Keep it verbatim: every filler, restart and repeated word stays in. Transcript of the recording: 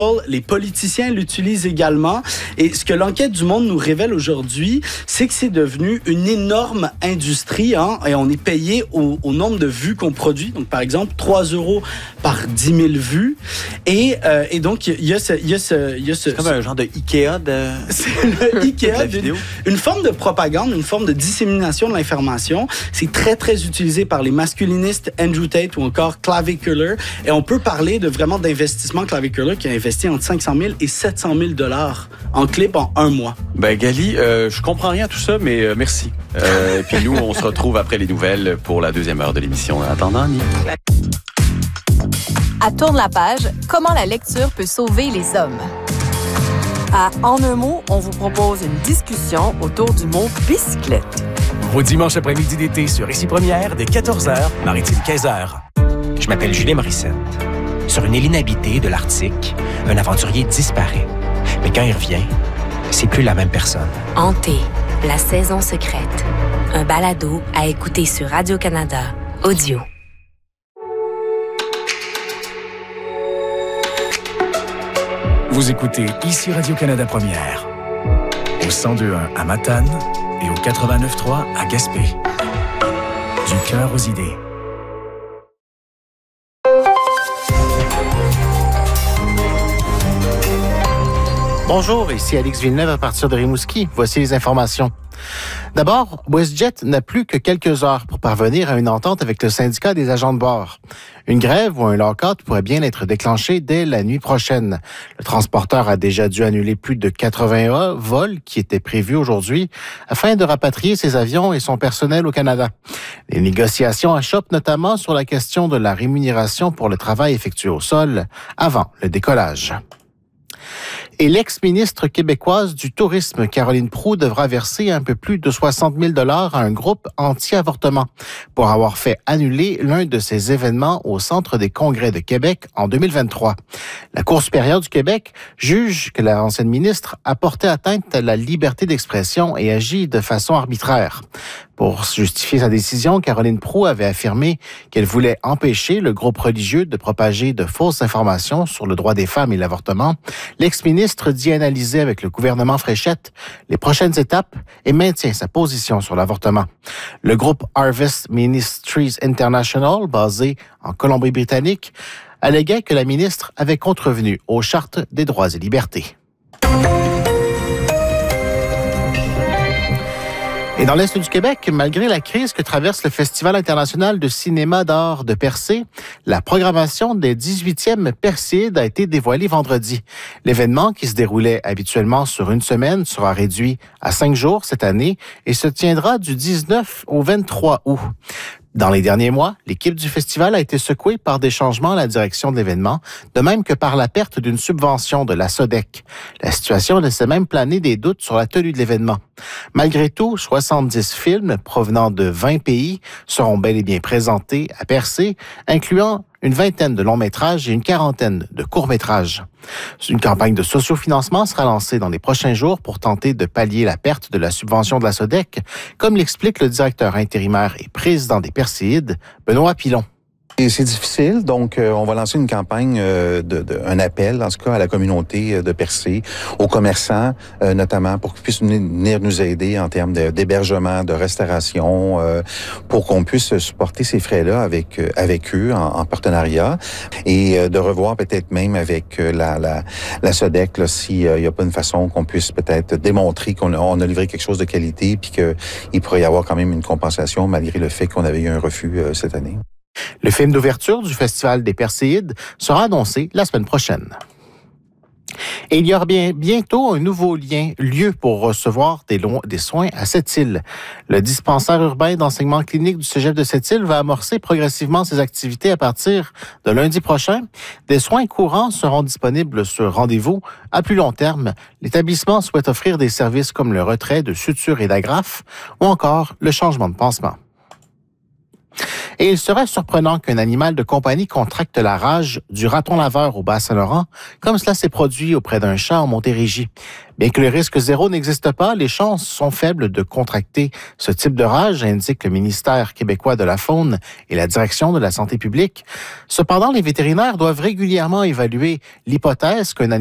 Les politiciens l'utilisent également. Et ce que l'enquête du Monde nous révèle aujourd'hui, c'est que c'est devenu une énorme industrie. Hein, et on est payé au, au nombre de vues qu'on produit. Donc, par exemple, trois euros par dix mille vues. Et, euh, et donc, il y a ce... Y a ce, y a ce c'est comme un genre de Ikea de... C'est le Ikea d'une une forme de propagande, une forme de dissémination de l'information. C'est très, très utilisé par les masculinistes Andrew Tate ou encore Clavicular. Et on peut parler de vraiment d'investissement Clavicular qui a investi entre cinq cent mille et sept cent mille dollars en clip en un mois. Ben Gali, euh, je comprends rien à tout ça, mais euh, merci. Euh, et puis nous, on se retrouve après les nouvelles pour la deuxième heure de l'émission. En attendant, Annie. À Tourne la page, comment la lecture peut sauver les hommes. À En un mot, on vous propose une discussion autour du mot bicyclette. Vos dimanches après-midi d'été sur Ici Première, dès quatorze heures, Maritime quinze heures. Je m'appelle Julien Morissette. Sur une île inhabitée de l'Arctique, un aventurier disparaît. Mais quand il revient, c'est plus la même personne. Hanté, la saison secrète. Un balado à écouter sur Radio-Canada Audio. Vous écoutez Ici Radio-Canada Première. Au cent deux virgule un à Matane et au quatre-vingt-neuf virgule trois à Gaspé. Du cœur aux idées. Bonjour, ici Alix Villeneuve à partir de Rimouski. Voici les informations. D'abord, WestJet n'a plus que quelques heures pour parvenir à une entente avec le syndicat des agents de bord. Une grève ou un lock-out pourrait bien être déclenché dès la nuit prochaine. Le transporteur a déjà dû annuler plus de quatre-vingts vols qui étaient prévus aujourd'hui afin de rapatrier ses avions et son personnel au Canada. Les négociations achoppent notamment sur la question de la rémunération pour le travail effectué au sol avant le décollage. Et l'ex-ministre québécoise du Tourisme, Caroline Proulx, devra verser un peu plus de soixante mille dollars à un groupe anti-avortement pour avoir fait annuler l'un de ses événements au Centre des congrès de Québec en deux mille vingt-trois. La Cour supérieure du Québec juge que l'ancienne ministre a porté atteinte à la liberté d'expression et agi de façon arbitraire. Pour justifier sa décision, Caroline Proulx avait affirmé qu'elle voulait empêcher le groupe religieux de propager de fausses informations sur le droit des femmes et l'avortement. L'ex-ministre dit analyser avec le gouvernement Fréchette les prochaines étapes et maintient sa position sur l'avortement. Le groupe Harvest Ministries International, basé en Colombie-Britannique, alléguait que la ministre avait contrevenu aux chartes des droits et libertés. Et dans l'Est du Québec, malgré la crise que traverse le Festival international de cinéma d'art de Percé, la programmation des dix-huitièmes Perséides a été dévoilée vendredi. L'événement, qui se déroulait habituellement sur une semaine, sera réduit à cinq jours cette année et se tiendra du dix-neuf au vingt-trois août. Dans les derniers mois, l'équipe du festival a été secouée par des changements à la direction de l'événement, de même que par la perte d'une subvention de la SODEC. La situation laissait même planer des doutes sur la tenue de l'événement. Malgré tout, soixante-dix films provenant de vingt pays seront bel et bien présentés à Percé, incluant une vingtaine de longs métrages et une quarantaine de courts métrages. Une campagne de sociofinancement sera lancée dans les prochains jours pour tenter de pallier la perte de la subvention de la SODEC, comme l'explique le directeur intérimaire et président des Perséides, Benoît Pilon. Et c'est difficile, donc euh, on va lancer une campagne, euh, de, de, un appel, en tout cas à la communauté de Percé, aux commerçants euh, notamment, pour qu'ils puissent venir nous aider en termes de, d'hébergement, de restauration, euh, pour qu'on puisse supporter ces frais-là avec euh, avec eux en, en partenariat et euh, de revoir peut-être même avec euh, la, la, la SODEC là, s'il n'y a pas une façon qu'on puisse peut-être démontrer qu'on a, on a livré quelque chose de qualité puis qu'il pourrait y avoir quand même une compensation malgré le fait qu'on avait eu un refus euh, cette année. Le film d'ouverture du Festival des Perséides sera annoncé la semaine prochaine. Et il y aura bien, bientôt un nouveau lien, lieu pour recevoir des, lo- des soins à Sept-Îles. Le dispensaire urbain d'enseignement clinique du cégep de Sept-Îles va amorcer progressivement ses activités à partir de lundi prochain. Des soins courants seront disponibles sur rendez-vous. À plus long terme, l'établissement souhaite offrir des services comme le retrait de sutures et d'agrafes ou encore le changement de pansement. Et il serait surprenant qu'un animal de compagnie contracte la rage du raton laveur au Bas-Saint-Laurent, comme cela s'est produit auprès d'un chat en Montérégie. Bien que le risque zéro n'existe pas, les chances sont faibles de contracter ce type de rage, indique le ministère québécois de la Faune et la Direction de la Santé publique. Cependant, les vétérinaires doivent régulièrement évaluer l'hypothèse qu'un